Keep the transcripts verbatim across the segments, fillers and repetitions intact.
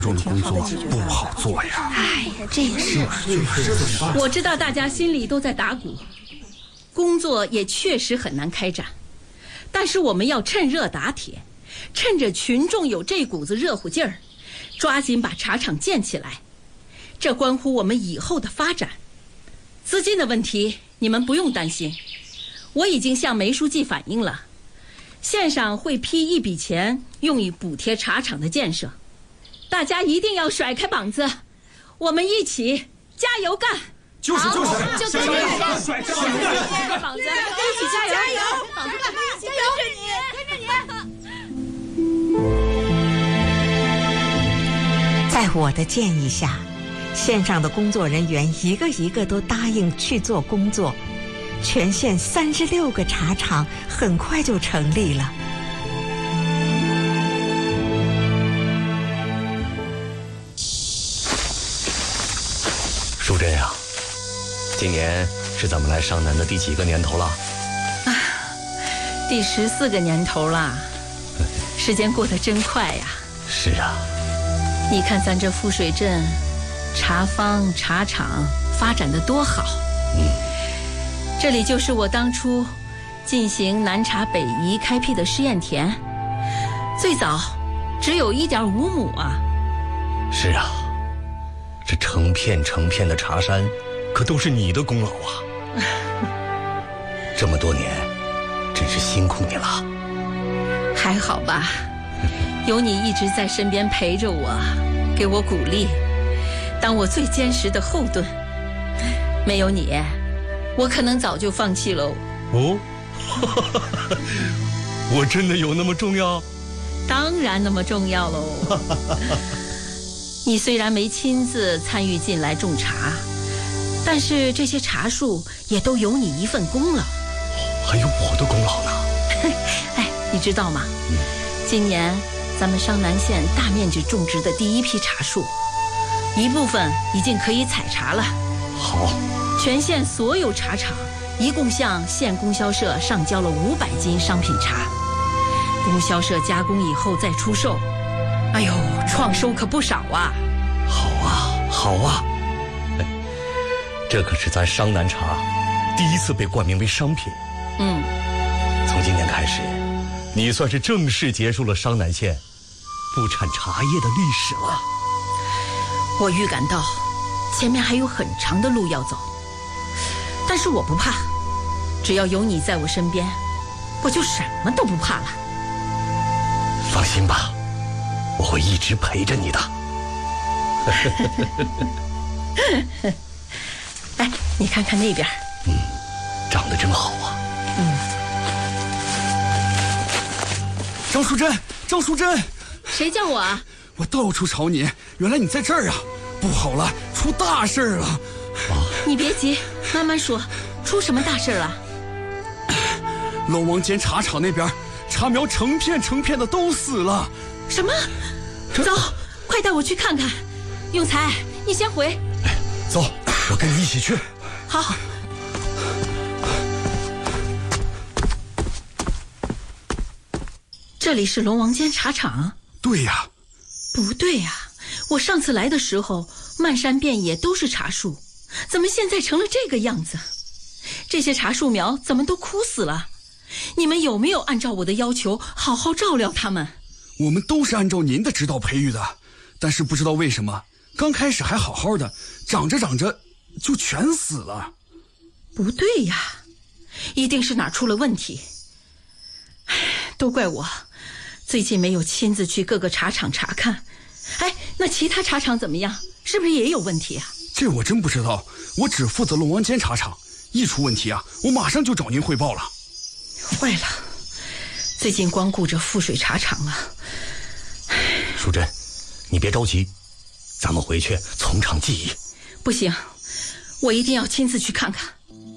中的工作不好做呀。 哎，这也是。我知道大家心里都在打鼓，工作也确实很难开展，但是我们要趁热打铁，趁着群众有这股子热乎劲儿，抓紧把茶厂建起来。这关乎我们以后的发展。资金的问题你们不用担心，我已经向梅书记反映了，县上会批一笔钱用于补贴茶厂的建设。大家一定要甩开膀子，我们一起加油干！ 就是就是， 就跟着你，甩开膀子，一起加油！加油！膀子干嘛？加油！跟着你，跟着你。在我的建议下，县上的工作人员一个一个都答应去做工作，全县三十六个茶厂很快就成立了。 淑珍呀，今年是咱们来商南的第几个年头了？ 啊，第十四个年头了，时间过得真快呀。 是啊， 你看咱这富水镇，茶坊、茶厂发展得多好。 嗯， 这里就是我当初进行南茶北移开辟的试验田，最早只有一点五亩啊。 是啊。这成片成片的茶山，可都是你的功劳啊！这么多年，真是辛苦你了。 还好吧，有你一直在身边陪着我，给我鼓励，当我最坚实的后盾。没有你，我可能早就放弃喽。 哦，我真的有那么重要？ 当然那么重要喽。你虽然没亲自参与进来种茶，但是这些茶树也都有你一份功劳。 还有我的功劳呢。 哎，你知道吗？嗯，今年咱们商南县大面积种植的第一批茶树，一部分已经可以采茶了。 好， 全县所有茶厂一共向县供销社上交了五百斤商品茶，供销社加工以后再出售。哎呦，创收可不少啊！ 好啊，好啊！这可是咱商南茶第一次被冠名为商品。 嗯， 从今年开始，你算是正式结束了商南县不产茶叶的历史了。 我预感到前面还有很长的路要走，但是我不怕，只要有你在我身边，我就什么都不怕了。 放心吧。我会一直陪着你的。 哎，你看看那边， 嗯，长得真好啊。 嗯。 张淑珍，张淑珍， 谁叫我啊？ 我到处找你，原来你在这儿啊！不好了，出大事了！ 啊！ 你别急，慢慢说，出什么大事了？ 龙王间茶厂那边，茶苗成片成片的都死了。 什么？走，快带我去看看。永才，你先回。 哎，走，我跟你一起去。 好。这里是龙王间茶厂？ 对呀。 不对呀，我上次来的时候，漫山遍野都是茶树，怎么现在成了这个样子？这些茶树苗怎么都枯死了？你们有没有按照我的要求好好照料它们？ 我们都是按照您的指导培育的，但是不知道为什么，刚开始还好好的，长着长着就全死了。 不对呀，一定是哪出了问题。都怪我，最近没有亲自去各个茶厂查看。哎，那其他茶厂怎么样？是不是也有问题啊？ 这我真不知道，我只负责龙王间茶厂，一出问题啊，我马上就找您汇报了。 坏了，最近光顾着富水茶厂了。 淑珍，你别着急，咱们回去从长计议。 不行，我一定要亲自去看看。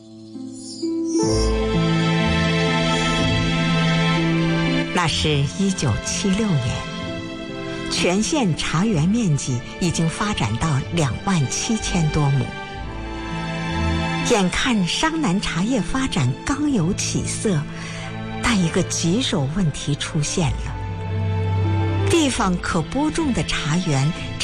那是一九七六年，全县茶园面积已经发展到两万七千多亩。眼看商南茶叶发展刚有起色，但一个棘手问题出现了。 地方可播种的茶园